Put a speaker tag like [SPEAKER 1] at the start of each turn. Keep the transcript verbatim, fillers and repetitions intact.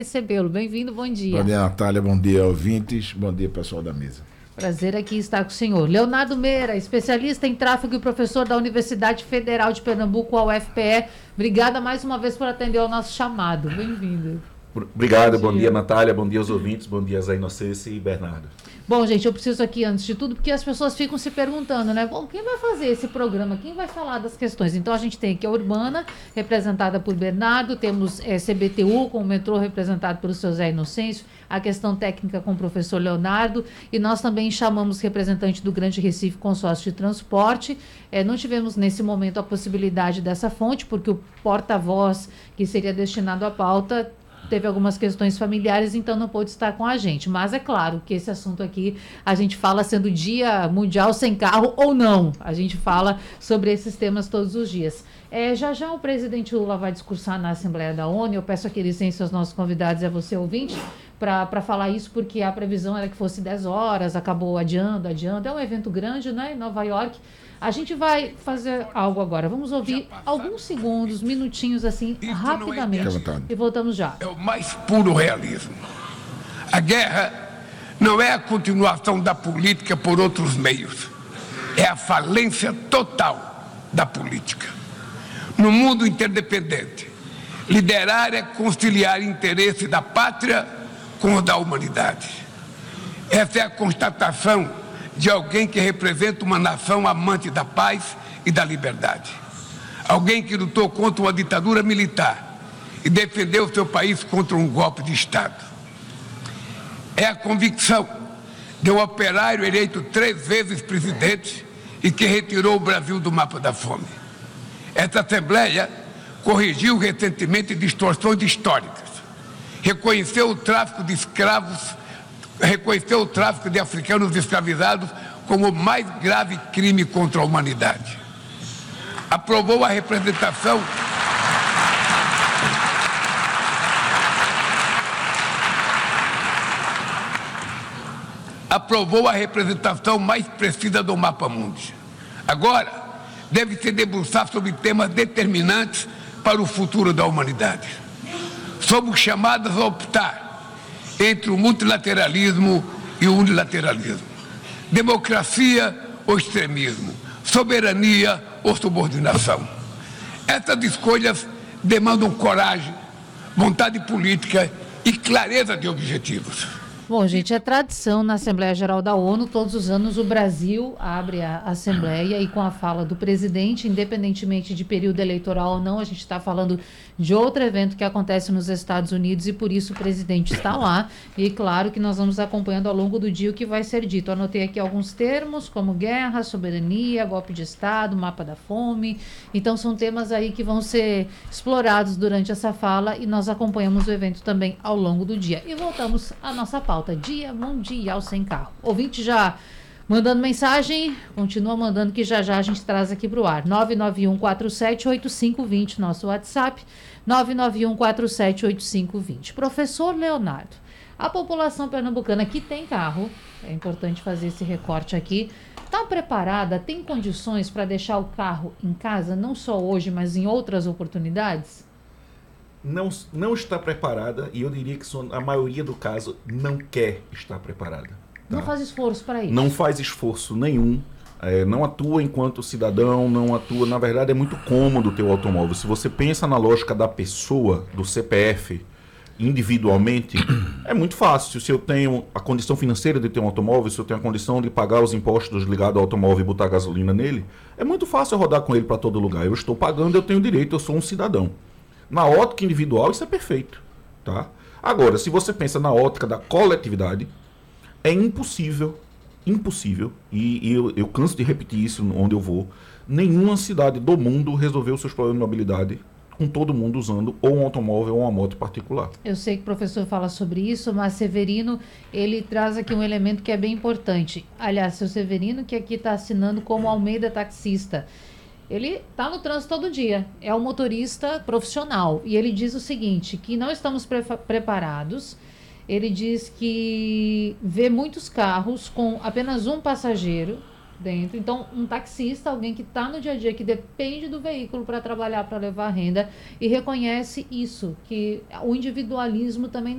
[SPEAKER 1] Recebê-lo. Bem-vindo, bom dia.
[SPEAKER 2] Bom dia, Natália, bom dia, ouvintes, bom dia, pessoal da mesa.
[SPEAKER 1] Prazer aqui estar com o senhor. Leonardo Meira, especialista em tráfego e professor da Universidade Federal de Pernambuco, a U F P E. Obrigada mais uma vez por atender ao nosso chamado. Bem-vindo.
[SPEAKER 3] Obrigado, bom dia. bom dia, Natália, bom dia aos ouvintes, bom dia, Zé Inocência e Bernardo.
[SPEAKER 1] Bom, gente, eu preciso aqui, antes de tudo, porque as pessoas ficam se perguntando, né? Bom, quem vai fazer esse programa? Quem vai falar das questões? Então, a gente tem aqui a Urbana, representada por Bernardo, temos é, C B T U, com o metrô, representado pelo seu Zé Inocêncio, a questão técnica com o professor Leonardo, e nós também chamamos representante do Grande Recife Consórcio de Transporte. É, não tivemos, nesse momento, a possibilidade dessa fonte, porque o porta-voz que seria destinado à pauta teve algumas questões familiares, então não pôde estar com a gente. Mas é claro que esse assunto aqui, a gente fala sendo Dia Mundial Sem Carro ou não. A gente fala sobre esses temas todos os dias. É, já já o presidente Lula vai discursar na Assembleia da ONU. Eu peço aqui licença aos nossos convidados e a você, ouvinte, para falar isso, porque a previsão era que fosse dez horas, acabou adiando, adiando. É um evento grande, né, em Nova York. A gente vai fazer algo agora. Vamos ouvir alguns segundos, minutinhos assim, Isso rapidamente, é e voltamos já.
[SPEAKER 4] É o mais puro realismo. A guerra não é a continuação da política por outros meios. É a falência total da política. No mundo interdependente, liderar é conciliar interesse da pátria com o da humanidade. Essa é a constatação de alguém que representa uma nação amante da paz e da liberdade. Alguém que lutou contra uma ditadura militar e defendeu seu país contra um golpe de Estado. É a convicção de um operário eleito três vezes presidente e que retirou o Brasil do mapa da fome. Essa Assembleia corrigiu recentemente distorções históricas, reconheceu o tráfico de escravos reconheceu o tráfico de africanos escravizados como o mais grave crime contra a humanidade. Aprovou a representação aprovou a representação mais precisa do mapa mundi. Agora, deve se debruçar sobre temas determinantes para o futuro da humanidade. Somos chamados a optar entre o multilateralismo e o unilateralismo, democracia ou extremismo, soberania ou subordinação. Essas escolhas demandam coragem, vontade política e clareza de objetivos.
[SPEAKER 1] Bom, gente, é tradição na Assembleia Geral da ONU, todos os anos o Brasil abre a Assembleia e com a fala do presidente, independentemente de período eleitoral ou não, a gente está falando de outro evento que acontece nos Estados Unidos e por isso o presidente está lá. E claro que nós vamos acompanhando ao longo do dia o que vai ser dito. Anotei aqui alguns termos como guerra, soberania, golpe de Estado, mapa da fome. Então são temas aí que vão ser explorados durante essa fala e nós acompanhamos o evento também ao longo do dia. E voltamos à nossa pauta. Dia Mundial Sem Carro. Ouvinte já mandando mensagem, continua mandando que já já a gente traz aqui para o ar. nove nove um quatro sete oito cinco dois zero, nosso WhatsApp, nove nove um quatro sete oito cinco dois zero. Professor Leonardo, a população pernambucana que tem carro, é importante fazer esse recorte aqui, está preparada, tem condições para deixar o carro em casa, não só hoje, mas em outras oportunidades?
[SPEAKER 3] Não, não está preparada e eu diria que a maioria do caso não quer estar preparada. Tá?
[SPEAKER 1] Não faz esforço para isso?
[SPEAKER 3] Não faz esforço nenhum, é, não atua enquanto cidadão, não atua, na verdade é muito cômodo ter o automóvel. Se você pensa na lógica da pessoa, do C P F, individualmente, é muito fácil. Se eu tenho a condição financeira de ter um automóvel, se eu tenho a condição de pagar os impostos ligados ao automóvel e botar gasolina nele, é muito fácil eu rodar com ele para todo lugar. Eu estou pagando, eu tenho direito, eu sou um cidadão. Na ótica individual, isso é perfeito, tá? Agora, se você pensa na ótica da coletividade, é impossível, impossível, e, e eu, eu canso de repetir isso onde eu vou, nenhuma cidade do mundo resolveu seus problemas de mobilidade com todo mundo usando ou um automóvel ou uma moto particular.
[SPEAKER 1] Eu sei que o professor fala sobre isso, mas Severino, ele traz aqui um elemento que é bem importante. Aliás, seu Severino, que aqui está assinando como Almeida Taxista, ele está no trânsito todo dia, é um motorista profissional e ele diz o seguinte, que não estamos pre- preparados, ele diz que vê muitos carros com apenas um passageiro dentro, então um taxista, alguém que está no dia a dia, que depende do veículo para trabalhar, para levar renda e reconhece isso, que o individualismo também